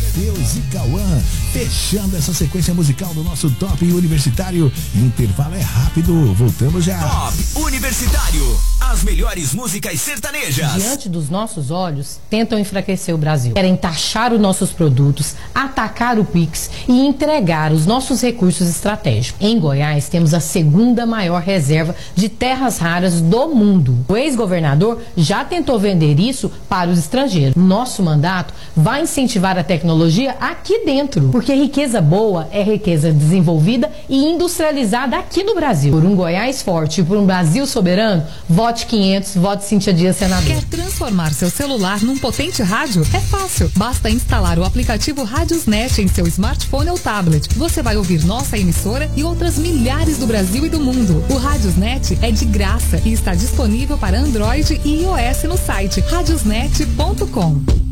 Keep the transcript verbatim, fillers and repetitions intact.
Matheus e Cauã, fechando essa sequência musical do nosso Top Universitário. Intervalo é rápido, voltamos já. Top Universitário, as melhores músicas sertanejas. Diante dos nossos olhos, tentam enfraquecer o Brasil. Querem taxar os nossos produtos, atacar o Pix e entregar os nossos recursos estratégicos. Em Goiás, temos a segunda maior reserva de terras raras do mundo. O ex-governador já tentou vender isso para os estrangeiros. Nosso mandato vai incentivar a tecnologia aqui dentro, porque riqueza boa é riqueza desenvolvida e industrializada aqui no Brasil. Por um Goiás forte e por um Brasil soberano, vote quinhentos, vote Cíntia Dias, senador. Quer transformar seu celular num potente rádio? É fácil. Basta instalar o aplicativo Radiosnet em seu smartphone ou tablet. Você vai ouvir nossa emissora e outras milhares do Brasil e do mundo. O Radiosnet é de graça e está disponível para Android e iOS no site radiosnet ponto com.